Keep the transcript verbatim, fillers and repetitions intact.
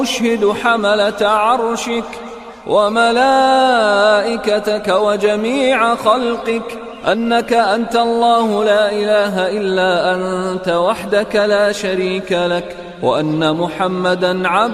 أشهد حملة عرشك وملائكتك وجميع خلقك أنك أنت الله لا إله إلا أنت وحدك لا شريك لك، وأن محمدًا عبدك